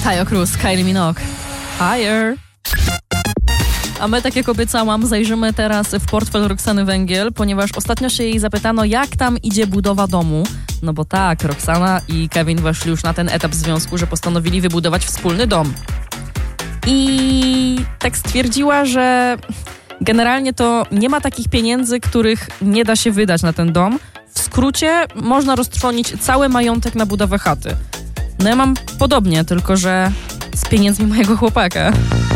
Taio Cruz, Kylie Minogue. Higher. A my, tak jak obiecałam, zajrzymy teraz w portfel Roxany Węgiel, ponieważ ostatnio się jej zapytano, jak tam idzie budowa domu. No bo tak, Roxana i Kevin weszli już na ten etap związku, że postanowili wybudować wspólny dom. I tak stwierdziła, że generalnie to nie ma takich pieniędzy, których nie da się wydać na ten dom. W skrócie można roztrwonić cały majątek na budowę chaty. No ja mam podobnie, tylko że z pieniędzmi mojego chłopaka.